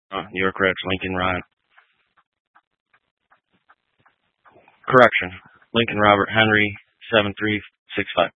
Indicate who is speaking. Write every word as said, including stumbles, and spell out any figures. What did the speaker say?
Speaker 1: Uh, you're correct. Lincoln Ryan. Correction. Lincoln Robert Henry, seven three six five.